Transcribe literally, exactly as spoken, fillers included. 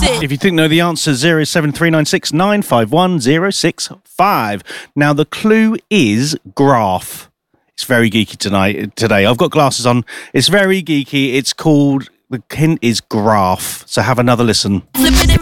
it. If you think know the answer, zero seven three nine six nine five one zero six five. Now, the clue is graph. It's very geeky tonight. Today, I've got glasses on. It's very geeky. It's called, the hint is graph. So have another listen. Flipping it